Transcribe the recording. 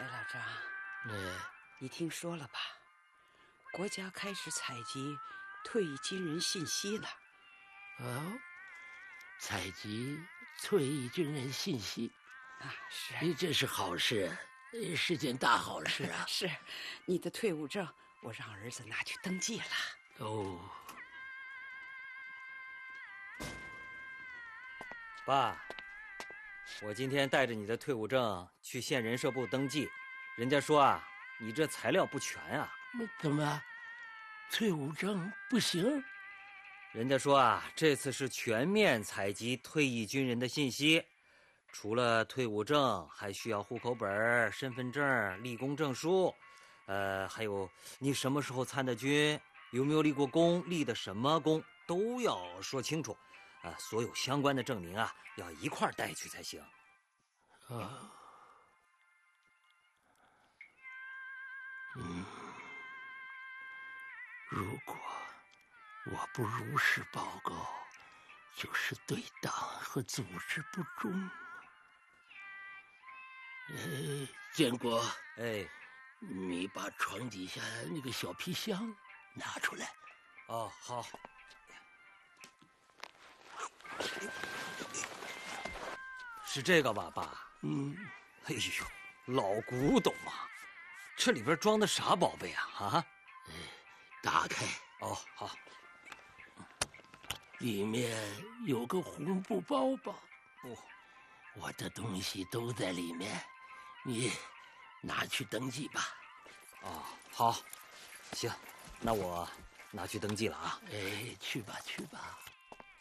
老张，你听说了吧？国家开始采集退役军人信息了。 哦，采集退役军人信息啊，是， 这是好事，是件大好事啊！ 是，你的退伍证我让儿子拿去登记了。 哦， 爸，我今天带着你的退伍证去县人社部登记，人家说啊，你这材料不全啊。 怎么，退伍证不行？ 人家说啊，这次是全面采集退役军人的信息，除了退伍证，还需要户口本、身份证、立功证书，还有你什么时候参的军，有没有立过功，立的什么功，都要说清楚。所有相关的证明啊，要一块带去才行。 如果我不如实报告，就是对党和组织不忠。建国，你把床底下那个小皮箱拿出来。 哦，好。是这个吧，爸？哎呦，老古董啊！这里边装的啥宝贝啊？ 打开。 哦，好。 里面有个红布包包。 哦， 我的东西都在里面，你拿去登记吧。 哦，好，行，那我拿去登记了啊。 去吧去吧。